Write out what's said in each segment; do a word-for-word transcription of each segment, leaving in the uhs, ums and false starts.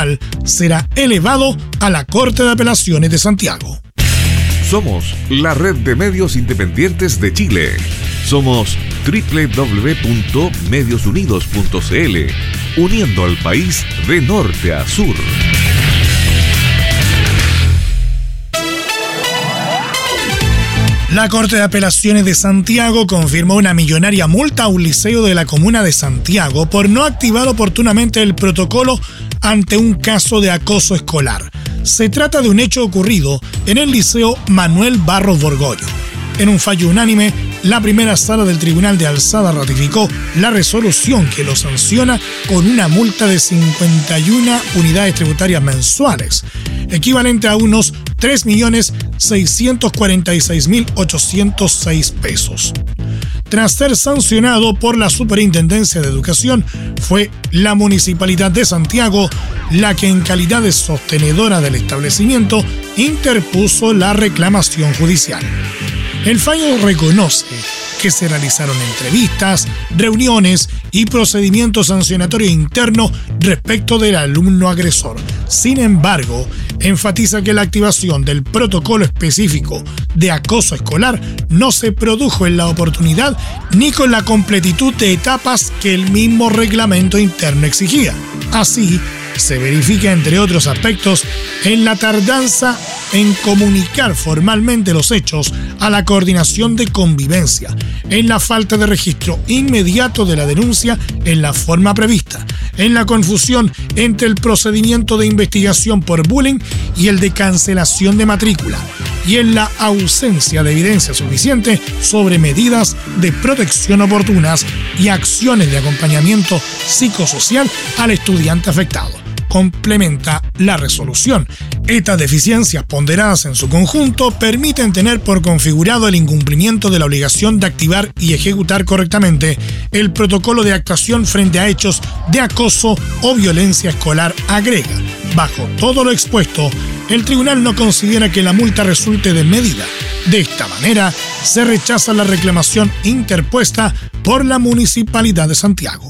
cual será elevado a la Corte de Apelaciones de Santiago. Somos la red de medios independientes de Chile. Somos doble u doble u doble u punto medios unidos punto c l, uniendo al país de norte a sur. La Corte de Apelaciones de Santiago confirmó una millonaria multa a un liceo de la comuna de Santiago por no activar oportunamente el protocolo ante un caso de acoso escolar. Se trata de un hecho ocurrido en el Liceo Manuel Barros Borgoño. En un fallo unánime, la primera sala del Tribunal de Alzada ratificó la resolución que lo sanciona con una multa de cincuenta y una unidades tributarias mensuales, equivalente a unos tres millones seiscientos cuarenta y seis mil ochocientos seis pesos. Tras ser sancionado por la Superintendencia de Educación, fue la Municipalidad de Santiago la que, en calidad de sostenedora del establecimiento, interpuso la reclamación judicial. El fallo reconoce que se realizaron entrevistas, reuniones y procedimientos sancionatorios internos respecto del alumno agresor. Sin embargo, enfatiza que la activación del protocolo específico de acoso escolar no se produjo en la oportunidad ni con la completitud de etapas que el mismo reglamento interno exigía. Así, se verifica, entre otros aspectos, en la tardanza en comunicar formalmente los hechos a la coordinación de convivencia, en la falta de registro inmediato de la denuncia en la forma prevista, en la confusión entre el procedimiento de investigación por bullying y el de cancelación de matrícula, y en la ausencia de evidencia suficiente sobre medidas de protección oportunas y acciones de acompañamiento psicosocial al estudiante afectado. Complementa la resolución. Estas deficiencias ponderadas en su conjunto permiten tener por configurado el incumplimiento de la obligación de activar y ejecutar correctamente el protocolo de actuación frente a hechos de acoso o violencia escolar, agrega. Bajo todo lo expuesto, el tribunal no considera que la multa resulte desmedida. De esta manera, se rechaza la reclamación interpuesta por la Municipalidad de Santiago.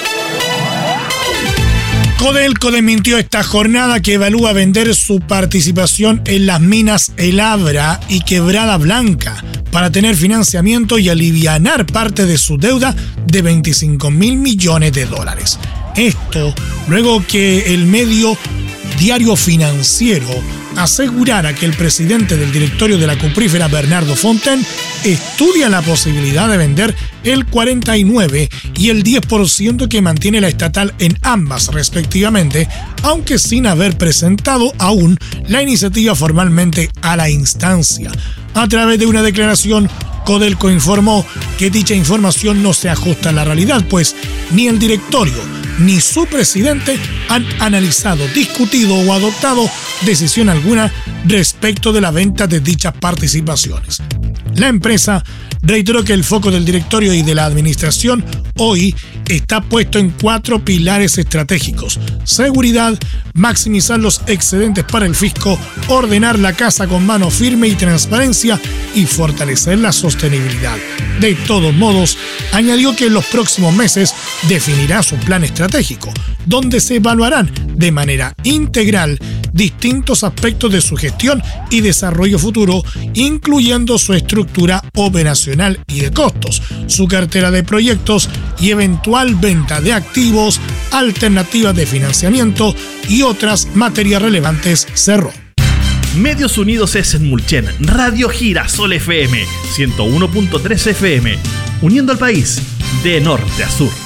Codelco desmintió esta jornada que evalúa vender su participación en las minas El Abra y Quebrada Blanca para tener financiamiento y alivianar parte de su deuda de veinticinco mil millones de dólares. Esto luego que el medio Diario Financiero asegurara que el presidente del directorio de la cuprífera, Bernardo Fontaine, estudia la posibilidad de vender el cuarenta y nueve y el diez por ciento que mantiene la estatal en ambas respectivamente, aunque sin haber presentado aún la iniciativa formalmente a la instancia. A través de una declaración, Codelco informó que dicha información no se ajusta a la realidad, pues ni el directorio ni su presidente han analizado, discutido o adoptado decisión alguna respecto de la venta de dichas participaciones. La empresa reiteró que el foco del directorio y de la administración hoy está puesto en cuatro pilares estratégicos: seguridad, maximizar los excedentes para el fisco, ordenar la casa con mano firme y transparencia y fortalecer la sostenibilidad. De todos modos, añadió que en los próximos meses definirá su plan estratégico, donde se evaluarán de manera integral distintos aspectos de su gestión y desarrollo futuro, incluyendo su estructura operacional y de costos, su cartera de proyectos y eventual venta de activos, alternativas de financiamiento y otras materias relevantes, cerró. Medios Unidos es en Mulchen, Radio Girasol F M, ciento uno punto tres F M, uniendo al país de norte a sur.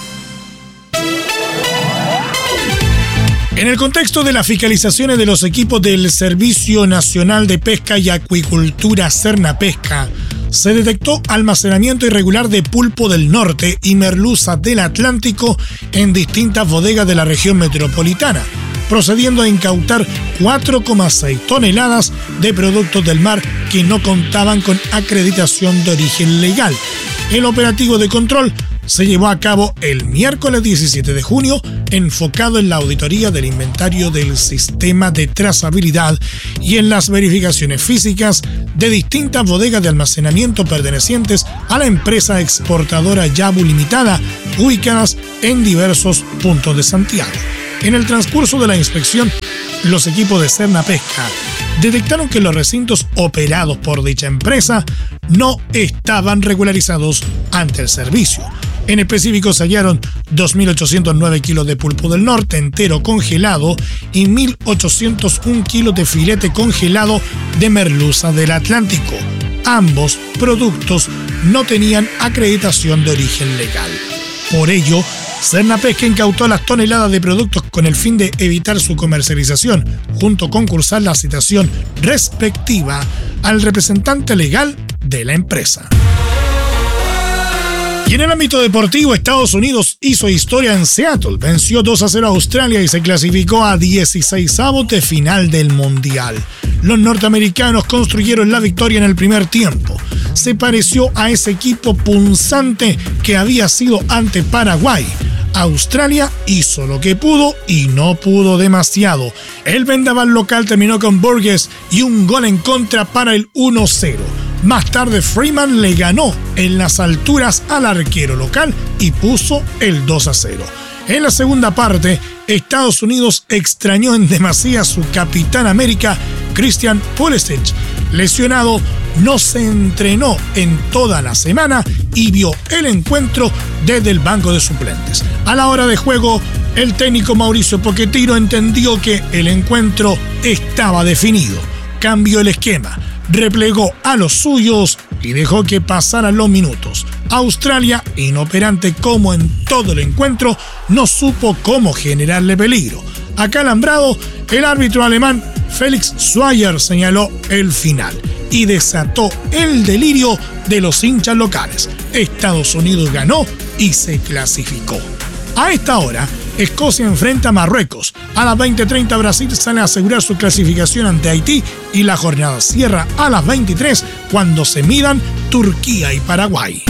En el contexto de las fiscalizaciones de los equipos del Servicio Nacional de Pesca y Acuicultura Cernapesca, se detectó almacenamiento irregular de pulpo del norte y merluza del Atlántico en distintas bodegas de la región metropolitana, procediendo a incautar cuatro coma seis toneladas de productos del mar que no contaban con acreditación de origen legal. El operativo de control se llevó a cabo el miércoles diecisiete de junio, enfocado en la auditoría del inventario del sistema de trazabilidad y en las verificaciones físicas de distintas bodegas de almacenamiento pertenecientes a la empresa exportadora Yabu Limitada, ubicadas en diversos puntos de Santiago. En el transcurso de la inspección, los equipos de Serna Pesca detectaron que los recintos operados por dicha empresa no estaban regularizados ante el servicio. En específico, se hallaron dos mil ochocientos nueve kilos de pulpo del norte entero congelado y mil ochocientos uno kilos de filete congelado de merluza del Atlántico. Ambos productos no tenían acreditación de origen legal. Por ello, Serna Pesca incautó las toneladas de productos con el fin de evitar su comercialización, junto con cursar la citación respectiva al representante legal de la empresa. Y en el ámbito deportivo, Estados Unidos hizo historia en Seattle, venció dos a cero a Australia y se clasificó a dieciseisavos de final del Mundial. Los norteamericanos construyeron la victoria en el primer tiempo. Se pareció a ese equipo punzante que había sido ante Paraguay. Australia hizo lo que pudo y no pudo demasiado. El vendaval local terminó con Burgess y un gol en contra para el uno cero. Más tarde, Freeman le ganó en las alturas al arquero local y puso el dos a cero. En la segunda parte, Estados Unidos extrañó en demasía a su capitán América, Christian Pulisic. Lesionado, no se entrenó en toda la semana y vio el encuentro desde el banco de suplentes. A la hora de juego, el técnico Mauricio Pochettino entendió que el encuentro estaba definido. Cambió el esquema, replegó a los suyos y dejó que pasaran los minutos. Australia, inoperante como en todo el encuentro, no supo cómo generarle peligro. Acalambrado, el árbitro alemán Felix Zweier señaló el final y desató el delirio de los hinchas locales. Estados Unidos ganó y se clasificó. A esta hora, Escocia enfrenta a Marruecos. A las veinte treinta Brasil sale a asegurar su clasificación ante Haití y la jornada cierra a las veintitrés cuando se midan Turquía y Paraguay.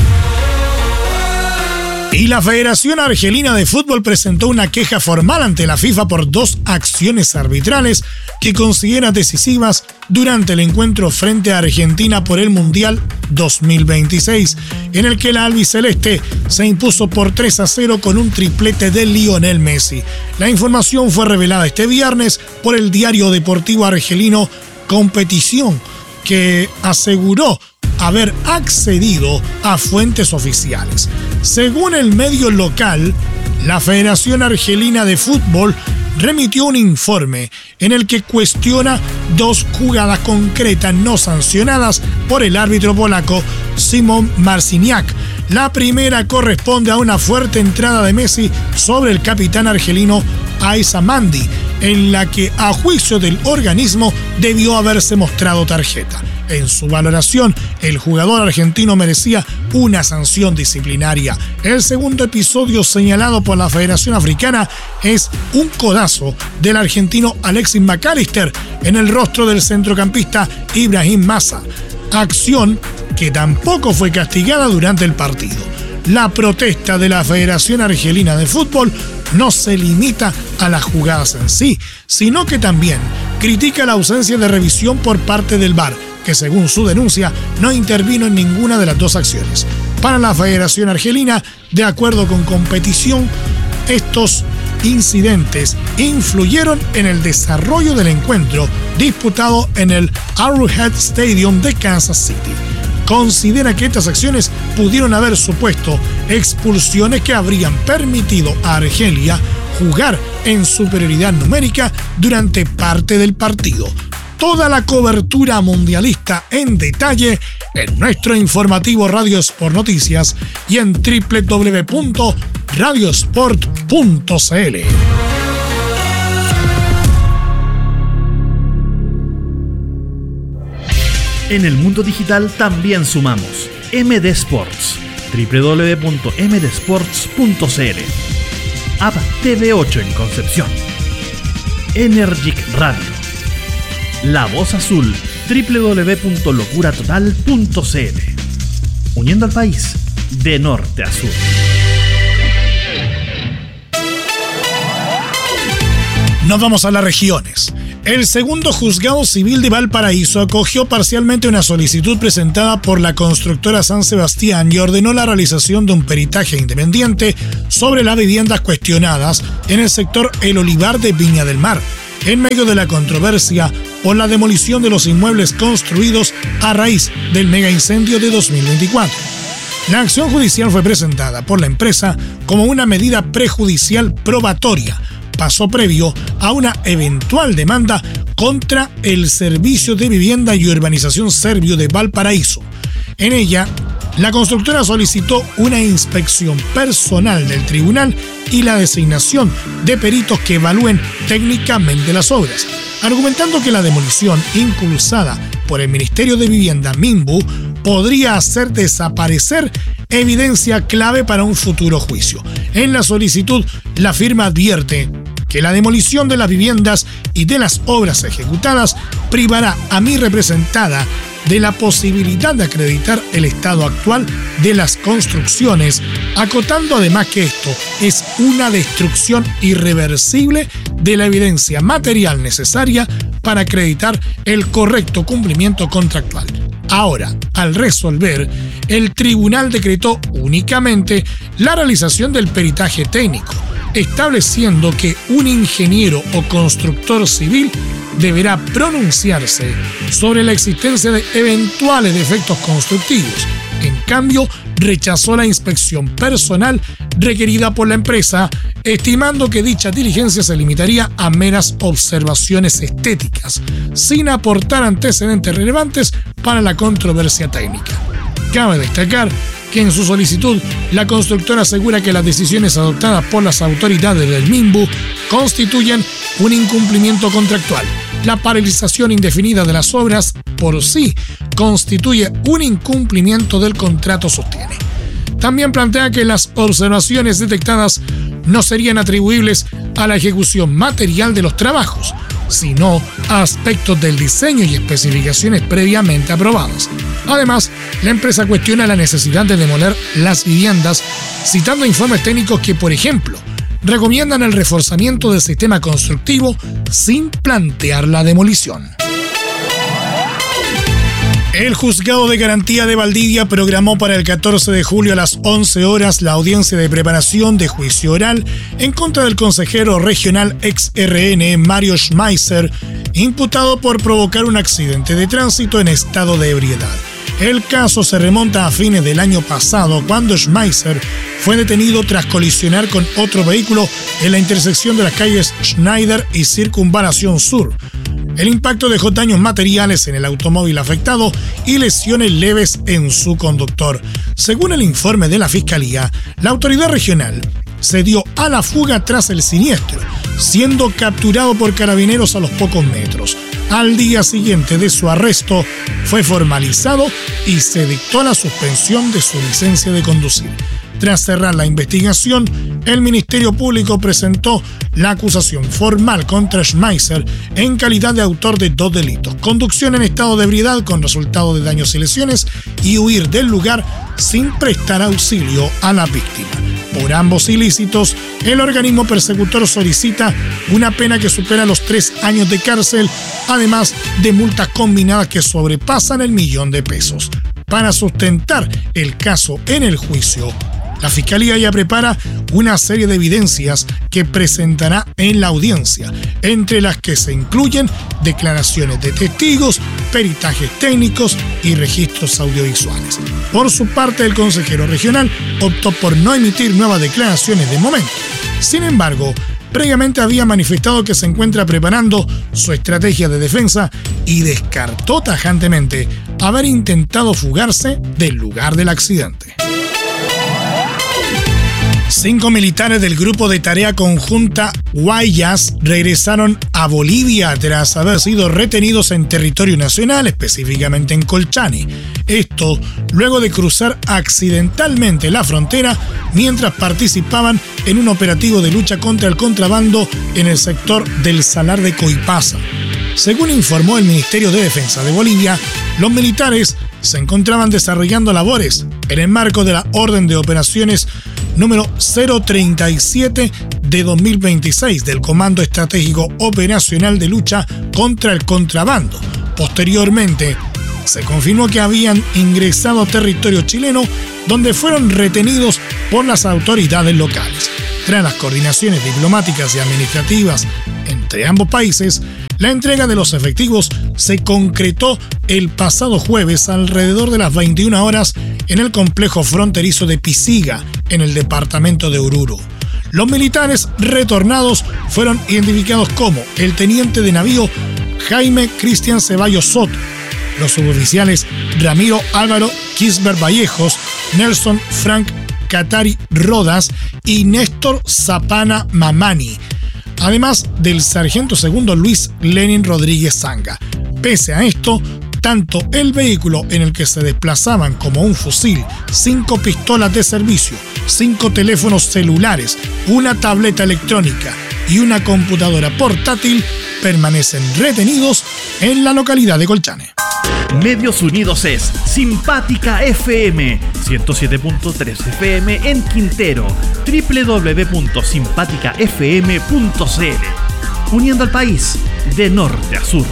Y la Federación Argelina de Fútbol presentó una queja formal ante la FIFA por dos acciones arbitrales que considera decisivas durante el encuentro frente a Argentina por el Mundial dos mil veintiséis, en el que la albiceleste se impuso por tres a cero con un triplete de Lionel Messi. La información fue revelada este viernes por el diario deportivo argelino Competición, que aseguró haber accedido a fuentes oficiales. Según el medio local, la Federación Argelina de Fútbol remitió un informe en el que cuestiona dos jugadas concretas no sancionadas por el árbitro polaco Szymon Marciniak. La primera corresponde a una fuerte entrada de Messi sobre el capitán argelino Aissa Mandi, en la que, a juicio del organismo, debió haberse mostrado tarjeta. En su valoración, el jugador argentino merecía una sanción disciplinaria. El segundo episodio señalado por la Federación Africana es un codazo del argentino Alexis McAllister en el rostro del centrocampista Ibrahim Massa, acción que tampoco fue castigada durante el partido. La protesta de la Federación Argelina de Fútbol no se limita a las jugadas en sí, sino que también critica la ausencia de revisión por parte del V A R, que según su denuncia no intervino en ninguna de las dos acciones. Para la Federación Argelina, de acuerdo con Competición, estos incidentes influyeron en el desarrollo del encuentro disputado en el Arrowhead Stadium de Kansas City. Considera que estas acciones pudieron haber supuesto expulsiones que habrían permitido a Argelia jugar en superioridad numérica durante parte del partido. Toda la cobertura mundialista en detalle en nuestro informativo Radio Sport Noticias y en doble u doble u doble u punto radio sport punto c l. En el mundo digital también sumamos M D Sports, doble u doble u doble u punto m d sports punto c l. App T V ocho en Concepción. Energic Radio. La Voz Azul, doble u doble u doble u punto locura total punto c l. Uniendo al país de norte a sur. Nos vamos a las regiones. El segundo juzgado civil de Valparaíso acogió parcialmente una solicitud presentada por la constructora San Sebastián y ordenó la realización de un peritaje independiente sobre las viviendas cuestionadas en el sector El Olivar de Viña del Mar, en medio de la controversia por la demolición de los inmuebles construidos a raíz del mega incendio de dos mil veinticuatro. La acción judicial fue presentada por la empresa como una medida prejudicial probatoria, paso previo a una eventual demanda contra el Servicio de Vivienda y Urbanización Servio de Valparaíso. En ella, la constructora solicitó una inspección personal del tribunal y la designación de peritos que evalúen técnicamente las obras, argumentando que la demolición impulsada por el Ministerio de Vivienda Minbu podría hacer desaparecer evidencia clave para un futuro juicio. En la solicitud, la firma advierte que la demolición de las viviendas y de las obras ejecutadas privará a mi representada de la posibilidad de acreditar el estado actual de las construcciones, acotando además que esto es una destrucción irreversible de la evidencia material necesaria para acreditar el correcto cumplimiento contractual. Ahora, al resolver, el tribunal decretó únicamente la realización del peritaje técnico, estableciendo que un ingeniero o constructor civil deberá pronunciarse sobre la existencia de eventuales defectos constructivos. En cambio, rechazó la inspección personal requerida por la empresa, estimando que dicha diligencia se limitaría a meras observaciones estéticas, sin aportar antecedentes relevantes para la controversia técnica. Cabe destacar que en su solicitud, la constructora asegura que las decisiones adoptadas por las autoridades del Minbu constituyen un incumplimiento contractual. La paralización indefinida de las obras por sí constituye un incumplimiento del contrato, sostiene. También plantea que las observaciones detectadas no serían atribuibles a la ejecución material de los trabajos, sino a aspectos del diseño y especificaciones previamente aprobadas. Además, la empresa cuestiona la necesidad de demoler las viviendas, citando informes técnicos que, por ejemplo, recomiendan el reforzamiento del sistema constructivo sin plantear la demolición. El Juzgado de Garantía de Valdivia programó para el catorce de julio a las once horas la audiencia de preparación de juicio oral en contra del consejero regional ex R N Mario Schmeiser, imputado por provocar un accidente de tránsito en estado de ebriedad. El caso se remonta a fines del año pasado, cuando Schmeiser fue detenido tras colisionar con otro vehículo en la intersección de las calles Schneider y Circunvalación Sur. El impacto dejó daños materiales en el automóvil afectado y lesiones leves en su conductor. Según el informe de la Fiscalía, la autoridad regional se dio a la fuga tras el siniestro, siendo capturado por carabineros a los pocos metros. Al día siguiente de su arresto, fue formalizado y se dictó la suspensión de su licencia de conducir. Tras cerrar la investigación, el Ministerio Público presentó la acusación formal contra Schmeiser en calidad de autor de dos delitos: conducción en estado de ebriedad con resultado de daños y lesiones y huir del lugar sin prestar auxilio a la víctima. Por ambos ilícitos, el organismo persecutor solicita una pena que supera los tres años de cárcel, además de multas combinadas que sobrepasan el millón de pesos. Para sustentar el caso en el juicio, la Fiscalía ya prepara una serie de evidencias que presentará en la audiencia, entre las que se incluyen declaraciones de testigos, peritajes técnicos y registros audiovisuales. Por su parte, el consejero regional optó por no emitir nuevas declaraciones de momento. Sin embargo, previamente había manifestado que se encuentra preparando su estrategia de defensa y descartó tajantemente haber intentado fugarse del lugar del accidente. Cinco militares del Grupo de Tarea Conjunta Guayas regresaron a Bolivia tras haber sido retenidos en territorio nacional, específicamente en Colchane. Esto luego de cruzar accidentalmente la frontera mientras participaban en un operativo de lucha contra el contrabando en el sector del Salar de Coipasa. Según informó el Ministerio de Defensa de Bolivia, los militares se encontraban desarrollando labores en el marco de la Orden de Operaciones número cero treinta y siete de dos mil veintiséis del Comando Estratégico Operacional de Lucha contra el Contrabando. Posteriormente, se confirmó que habían ingresado a territorio chileno, donde fueron retenidos por las autoridades locales. Tras las coordinaciones diplomáticas y administrativas entre ambos países, la entrega de los efectivos se concretó el pasado jueves alrededor de las veintiuna horas en el complejo fronterizo de Pisiga, en el departamento de Oruro. Los militares retornados fueron identificados como el teniente de navío Jaime Cristian Ceballos Soto, los suboficiales Ramiro Álvaro Kisber Vallejos, Nelson Frank Catari Rodas y Néstor Zapana Mamani, además del sargento segundo Luis Lenin Rodríguez Zanga. Pese a esto, tanto el vehículo en el que se desplazaban como un fusil, cinco pistolas de servicio, cinco teléfonos celulares, una tableta electrónica y una computadora portátil permanecen retenidos en la localidad de Colchane. Medios Unidos es Simpática F M, ciento siete punto tres F M en Quintero, doble u doble u doble u punto simpática f m punto c l, uniendo al país de norte a sur.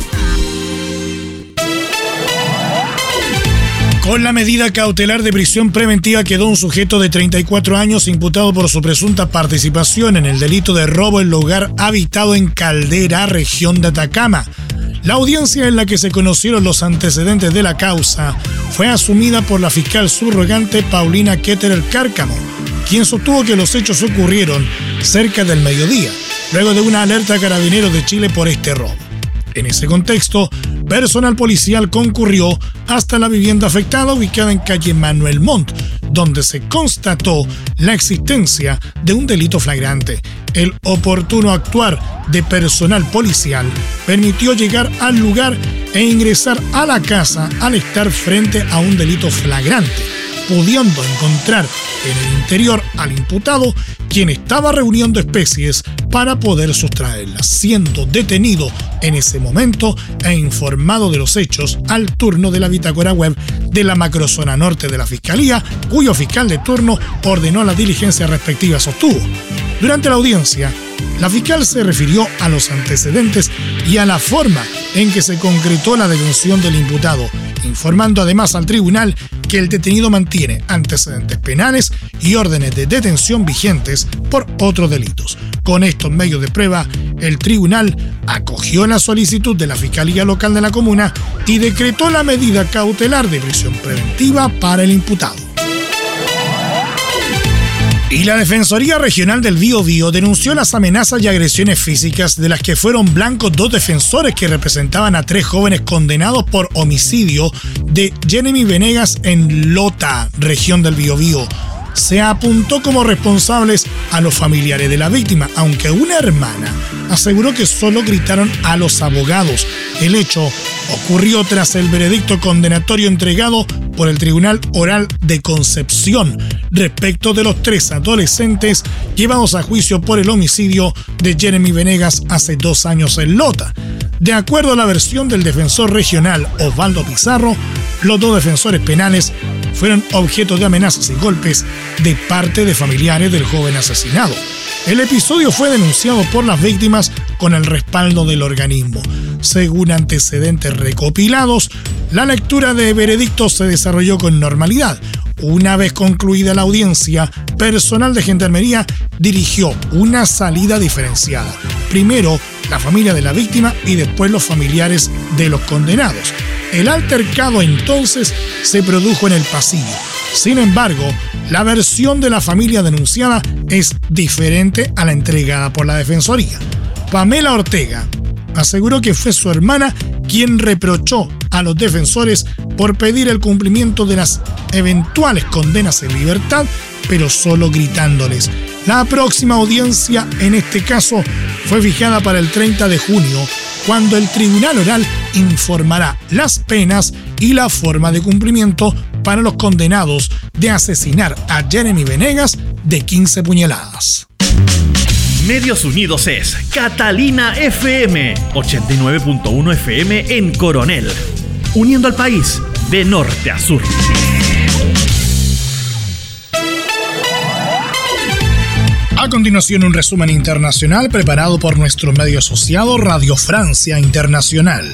Con la medida cautelar de prisión preventiva quedó un sujeto de treinta y cuatro años imputado por su presunta participación en el delito de robo en lugar habitado en Caldera, región de Atacama. La audiencia en la que se conocieron los antecedentes de la causa fue asumida por la fiscal subrogante Paulina Ketterer Cárcamo, quien sostuvo que los hechos ocurrieron cerca del mediodía, luego de una alerta a Carabineros de Chile por este robo. En ese contexto, personal policial concurrió hasta la vivienda afectada ubicada en calle Manuel Montt, donde se constató la existencia de un delito flagrante. El oportuno actuar de personal policial permitió llegar al lugar e ingresar a la casa al estar frente a un delito flagrante, pudiendo encontrar en el interior al imputado, quien estaba reuniendo especies para poder sustraerlas, siendo detenido en ese momento e informado de los hechos al turno de la bitácora web de la macrozona norte de la Fiscalía, cuyo fiscal de turno ordenó la diligencia respectiva, sostuvo. Durante la audiencia, la fiscal se refirió a los antecedentes y a la forma en que se concretó la detención del imputado, informando además al tribunal que el detenido mantiene antecedentes penales y órdenes de detención vigentes por otros delitos. Con estos medios de prueba, el tribunal acogió la solicitud de la Fiscalía Local de la comuna y decretó la medida cautelar de prisión preventiva para el imputado. Y la Defensoría Regional del Biobío denunció las amenazas y agresiones físicas de las que fueron blancos dos defensores que representaban a tres jóvenes condenados por homicidio de Jeremy Venegas en Lota, región del Biobío. Se apuntó como responsables a los familiares de la víctima, aunque una hermana aseguró que solo gritaron a los abogados. El hecho ocurrió tras el veredicto condenatorio entregado por el Tribunal Oral de Concepción respecto de los tres adolescentes llevados a juicio por el homicidio de Jeremy Venegas hace dos años en Lota. De acuerdo a la versión del defensor regional Osvaldo Pizarro, los dos defensores penales fueron objeto de amenazas y golpes de parte de familiares del joven asesinado. El episodio fue denunciado por las víctimas con el respaldo del organismo. Según antecedentes recopilados, la lectura de veredictos se desarrolló con normalidad. Una vez concluida la audiencia, personal de Gendarmería dirigió una salida diferenciada. Primero, la familia de la víctima y después los familiares de los condenados. El altercado entonces se produjo en el pasillo. Sin embargo, la versión de la familia denunciada es diferente a la entregada por la Defensoría. Pamela Ortega aseguró que fue su hermana quien reprochó a los defensores por pedir el cumplimiento de las eventuales condenas en libertad, pero solo gritándoles. La próxima audiencia, en este caso, fue fijada para el treinta de junio, cuando el Tribunal Oral informará las penas y la forma de cumplimiento para los condenados de asesinar a Jeremy Venegas de quince puñaladas. Medios Unidos es Catalina F M, ochenta y nueve punto uno F M en Coronel, uniendo al país de norte a sur. A continuación, un resumen internacional preparado por nuestro medio asociado Radio Francia Internacional.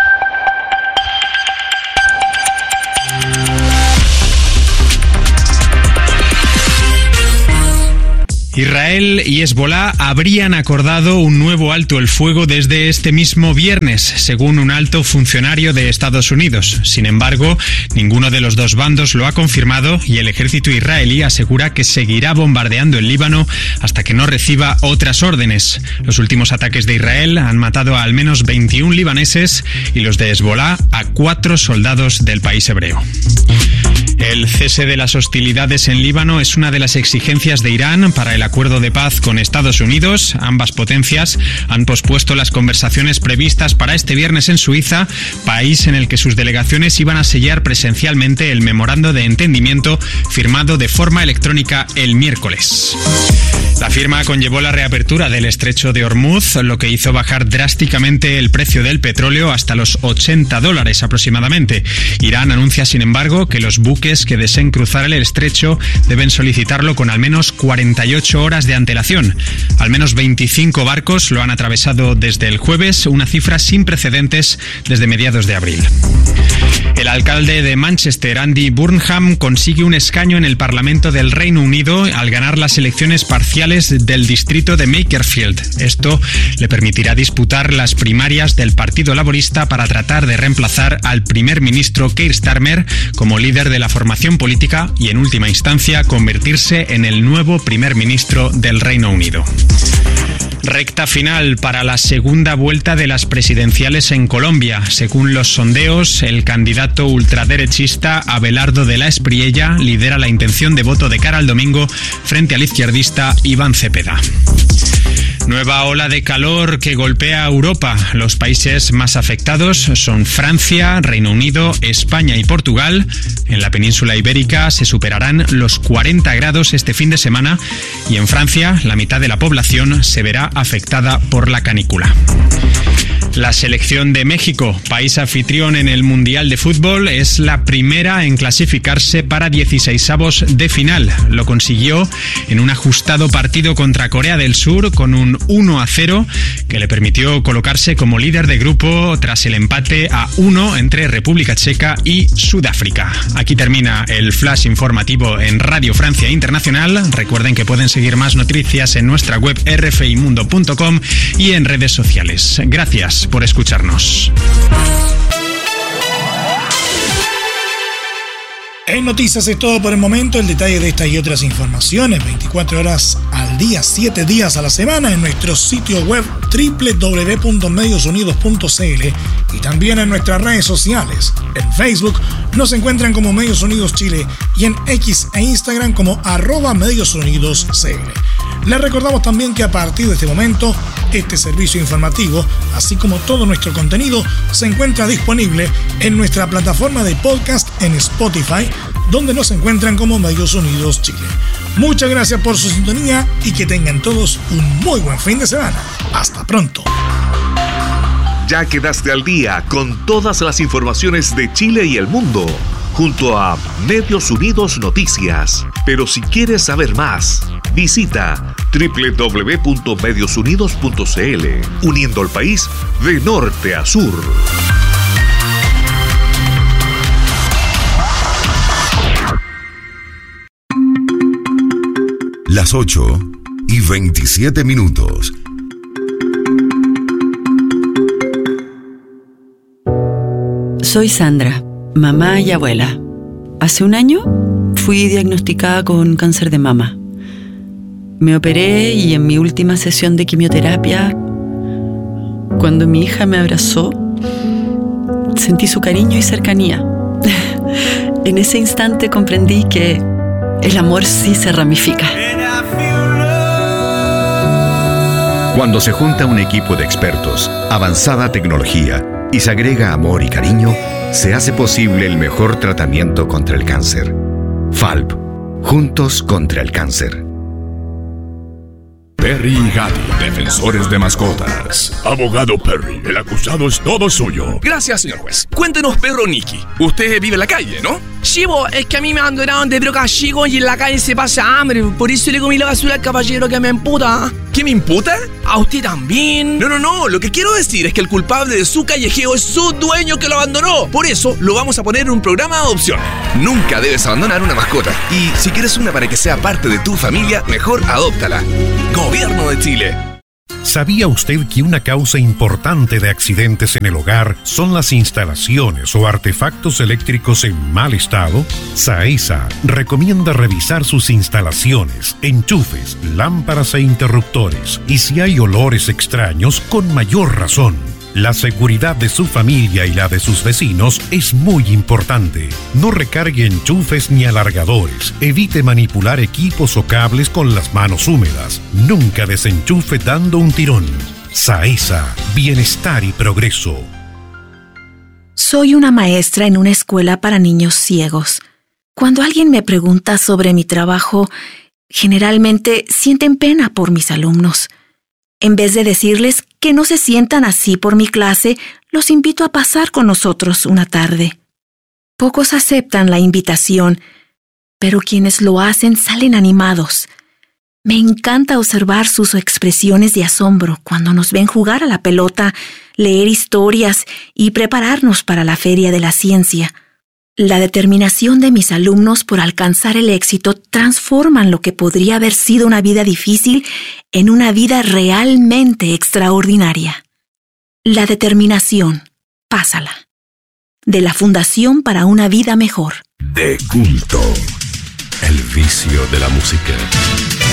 Israel y Hezbolá habrían acordado un nuevo alto el fuego desde este mismo viernes, según un alto funcionario de Estados Unidos. Sin embargo, ninguno de los dos bandos lo ha confirmado y el ejército israelí asegura que seguirá bombardeando el Líbano hasta que no reciba otras órdenes. Los últimos ataques de Israel han matado a al menos veintiún libaneses y los de Hezbolá a cuatro soldados del país hebreo. El cese de las hostilidades en Líbano es una de las exigencias de Irán para el acuerdo de paz con Estados Unidos. Ambas potencias han pospuesto las conversaciones previstas para este viernes en Suiza, país en el que sus delegaciones iban a sellar presencialmente el memorando de entendimiento firmado de forma electrónica el miércoles. La firma conllevó la reapertura del estrecho de Hormuz, lo que hizo bajar drásticamente el precio del petróleo hasta los ochenta dólares aproximadamente. Irán anuncia, sin embargo, que los buques que deseen cruzar el estrecho deben solicitarlo con al menos cuarenta y ocho horas de antelación. Al menos veinticinco barcos lo han atravesado desde el jueves, una cifra sin precedentes desde mediados de abril. El alcalde de Manchester, Andy Burnham, consigue un escaño en el Parlamento del Reino Unido al ganar las elecciones parciales del distrito de Makerfield. Esto le permitirá disputar las primarias del Partido Laborista para tratar de reemplazar al primer ministro Keir Starmer como líder de la formación política y, en última instancia, convertirse en el nuevo primer ministro del Reino Unido. Recta final para la segunda vuelta de las presidenciales en Colombia. Según los sondeos, el candidato ultraderechista Abelardo de la Espriella lidera la intención de voto de cara al domingo frente al izquierdista Iván Cepeda. Nueva ola de calor que golpea a Europa. Los países más afectados son Francia, Reino Unido, España y Portugal. En la península ibérica se superarán los cuarenta grados este fin de semana y en Francia la mitad de la población se verá afectada por la canícula. La selección de México, país anfitrión en el Mundial de Fútbol, es la primera en clasificarse para dieciseisavos de final. Lo consiguió en un ajustado partido contra Corea del Sur con un uno a cero que le permitió colocarse como líder de grupo tras el empate a uno entre República Checa y Sudáfrica. Aquí termina el flash informativo en Radio Francia Internacional. Recuerden que pueden seguir más noticias en nuestra web r f i mundo punto com y en redes sociales. Gracias por escucharnos. En Noticias es todo por el momento. El detalle de estas y otras informaciones veinticuatro horas al día, siete días a la semana en nuestro sitio web doble u doble u doble u punto medios unidos punto c l y también en nuestras redes sociales. En Facebook nos encuentran como Medios Unidos Chile y en X e Instagram como arroba Medios Unidos C L. Les recordamos también que a partir de este momento, este servicio informativo, así como todo nuestro contenido, se encuentra disponible en nuestra plataforma de podcast en Spotify, donde nos encuentran como Medios Unidos Chile. Muchas gracias por su sintonía y que tengan todos un muy buen fin de semana. Hasta pronto. Ya quedaste al día con todas las informaciones de Chile y el mundo, junto a Medios Unidos Noticias. Pero si quieres saber más, visita doble u doble u doble u punto medios unidos punto c l, uniendo al país de norte a sur. Las ocho y veintisiete minutos. Soy Sandra, mamá y abuela. Hace un año fui diagnosticada con cáncer de mama. Me operé y en mi última sesión de quimioterapia, cuando mi hija me abrazó, sentí su cariño y cercanía. En ese instante comprendí que el amor sí se ramifica. Cuando se junta un equipo de expertos, avanzada tecnología y se agrega amor y cariño, se hace posible el mejor tratamiento contra el cáncer. F A L P, juntos contra el cáncer. Perry y Gatti, defensores de mascotas. Abogado Perry, el acusado es todo suyo. Gracias, señor juez. Cuéntenos, perro Nicky. Usted vive en la calle, ¿no? Sí, bo, es que a mí me abandonaron de broca chico y en la calle se pasa hambre. Por eso le comí la basura al caballero que me emputa. ¿Qué me imputa? ¿A usted también? No, no, no. Lo que quiero decir es que el culpable de su callejeo es su dueño que lo abandonó. Por eso lo vamos a poner en un programa de adopción. Nunca debes abandonar una mascota. Y si quieres una para que sea parte de tu familia, mejor adóptala. Gobierno de Chile. ¿Sabía usted que una causa importante de accidentes en el hogar son las instalaciones o artefactos eléctricos en mal estado? SAESA recomienda revisar sus instalaciones, enchufes, lámparas e interruptores. Y si hay olores extraños, con mayor razón. La seguridad de su familia y la de sus vecinos es muy importante. No recargue enchufes ni alargadores. Evite manipular equipos o cables con las manos húmedas. Nunca desenchufe dando un tirón. SAESA, bienestar y progreso. Soy una maestra en una escuela para niños ciegos. Cuando alguien me pregunta sobre mi trabajo, generalmente sienten pena por mis alumnos. En vez de decirles que no se sientan así por mi clase, los invito a pasar con nosotros una tarde. Pocos aceptan la invitación, pero quienes lo hacen salen animados. Me encanta observar sus expresiones de asombro cuando nos ven jugar a la pelota, leer historias y prepararnos para la Feria de la Ciencia. La determinación de mis alumnos por alcanzar el éxito transforman lo que podría haber sido una vida difícil en una vida realmente extraordinaria. La determinación, pásala. De la Fundación para una Vida Mejor. De culto. El vicio de la música.